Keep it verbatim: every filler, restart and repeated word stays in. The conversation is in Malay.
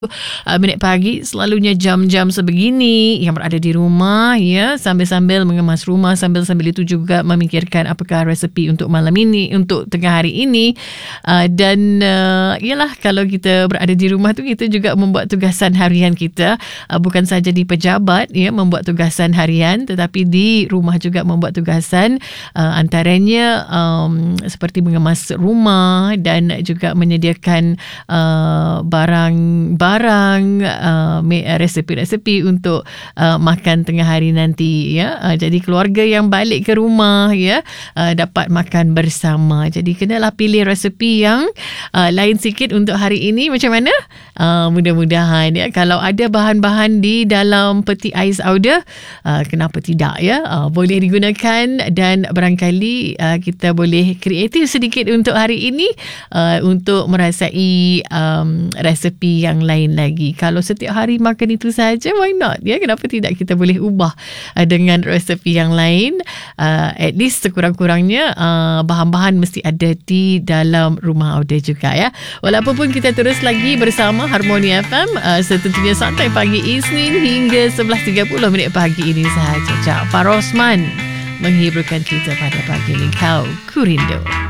Uh, minit pagi selalunya jam-jam sebegini yang berada di rumah ya, sambil-sambil mengemas rumah, sambil-sambil itu juga memikirkan apakah resepi untuk malam ini, untuk tengah hari ini. Uh, dan uh, ialah kalau kita berada di rumah tu, kita juga membuat tugasan harian kita, uh, bukan saja di pejabat ya membuat tugasan harian, tetapi di rumah juga membuat tugasan, uh, antaranya um, seperti mengemas rumah dan juga menyediakan uh, barang barang, uh, resepi-resepi untuk uh, makan tengah hari nanti ya. Uh, jadi keluarga yang balik ke rumah ya uh, dapat makan bersama. Jadi kenalah pilih resepi yang uh, lain sikit untuk hari ini. Macam mana? Uh, mudah-mudahan ya, kalau ada bahan-bahan di dalam peti ais auda, uh, kenapa tidak ya? Uh, boleh digunakan dan barangkali uh, kita boleh kreatif sedikit untuk hari ini uh, untuk merasai um, resepi yang lain lagi. Kalau setiap hari makan itu saja, why not ya? Kenapa tidak kita boleh ubah uh, dengan resepi yang lain? Uh, at least sekurang-kurangnya uh, bahan-bahan mesti ada di dalam rumah auda juga ya. Walaupun pun kita terus lagi bersama Harmoni F M, uh, setentunya santai pagi Isnin hingga sebelas tiga puluh minit pagi ini sahaja. Jaafar Osman menghiburkan kita pada pagi ini. Kau Kurindo.